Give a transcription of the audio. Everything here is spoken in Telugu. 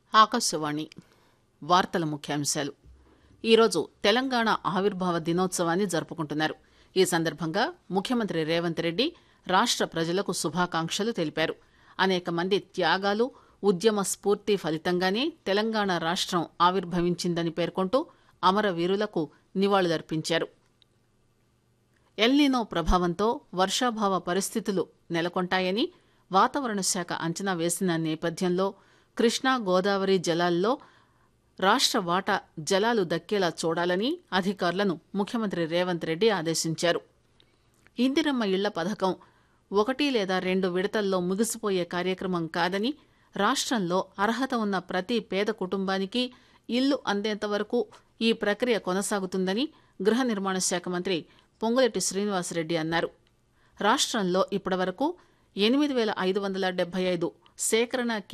ఆకాశవాణి వార్తల ముఖ్యాంశాలు. ఈరోజు తెలంగాణ ఆవిర్భావ దినోత్సవాన్ని జరుపుకుంటున్నారు. ఈ సందర్భంగా ముఖ్యమంత్రి రేవంత్ రెడ్డి రాష్ట ప్రజలకు శుభాకాంక్షలు తెలిపారు. అనేక మంది త్యాగాలు, ఉద్యమ స్ఫూర్తి ఫలితంగానే తెలంగాణ రాష్టం ఆవిర్భవించిందని పేర్కొంటూ అమరవీరులకు నివాళులర్పించారు. ఎల్నినో ప్రభావంతో వర్షాభావ పరిస్థితులు నెలకొంటాయని వాతావరణ శాఖ అంచనా వేసిన నేపథ్యంలో కృష్ణా, గోదావరి జలాల్లో రాష్ట వాటా జలాలు దక్కేలా చూడాలని అధికారులను ముఖ్యమంత్రి రేవంత్ రెడ్డి ఆదేశించారు. ఇందిరమ్మ ఇళ్ల పథకం 1 లేదా 2 విడతల్లో ముగిసిపోయే కార్యక్రమం కాదని, రాష్టంలో అర్హత ఉన్న ప్రతి పేద కుటుంబానికి ఇల్లు అందేంత వరకు ఈ ప్రక్రియ కొనసాగుతుందని గృహ నిర్మాణ శాఖ మంత్రి పొంగులేటి శ్రీనివాసరెడ్డి అన్నారు. రాష్టంలో ఇప్పటివరకు 8,575 సేకరణ